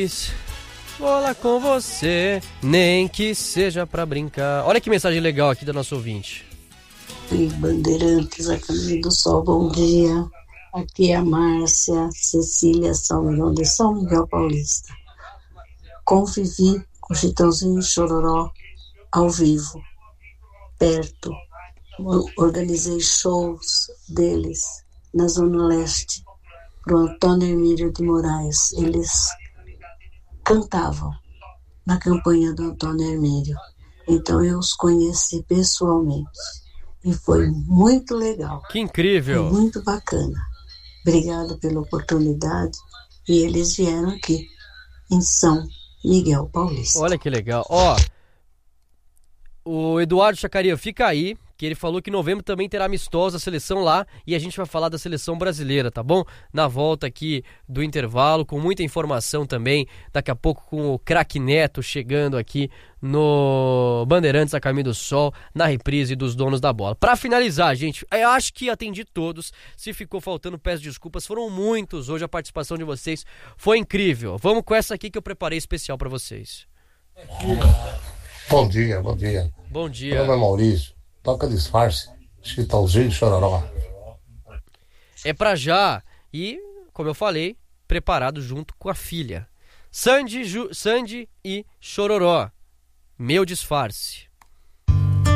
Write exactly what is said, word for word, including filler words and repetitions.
Paulista, vou lá com você, nem que seja pra brincar. Olha que mensagem legal aqui da nossa ouvinte. E Bandeirantes, a Caminho do Sol, bom dia. Aqui é a Márcia Cecília São João de São Miguel Paulista. Convivi com Chitãozinho e Chororó ao vivo, perto. Organizei shows deles na Zona Leste, para o Antônio Emílio de Moraes. Eles cantavam na campanha do Antônio Emílio. Então eu os conheci pessoalmente. E foi muito legal. Que incrível! Foi muito bacana. Obrigada pela oportunidade. E eles vieram aqui, em São Miguel Paulista. Olha que legal. Ó, o Eduardo Chacaria, fica aí, que ele falou que em novembro também terá amistosa a seleção lá e a gente vai falar da seleção brasileira, tá bom? Na volta aqui do intervalo, com muita informação também, daqui a pouco com o craque Neto chegando aqui no Bandeirantes a Caminho do Sol, na reprise dos donos da bola. Pra finalizar, gente, eu acho que atendi todos, se ficou faltando peço desculpas, foram muitos hoje, a participação de vocês foi incrível. Vamos com essa aqui que eu preparei especial pra vocês. Bom dia, bom dia. Bom dia. Meu nome é Maurício. Toca disfarce. Chitãozinho e Chororó. É pra já. E, como eu falei, preparado junto com a filha. Sandy, Ju, Sandy e Chororó. Meu disfarce.